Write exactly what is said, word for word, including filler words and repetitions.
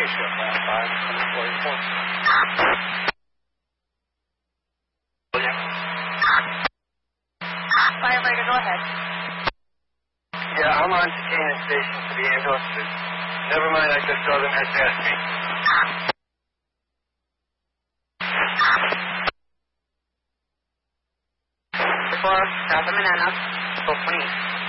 Firefighter, go ahead. Yeah, I'm on to Canaan Station for the ambulance. Never mind, I just saw them head past me. Before, Casa Manana, twelve twenty-eight.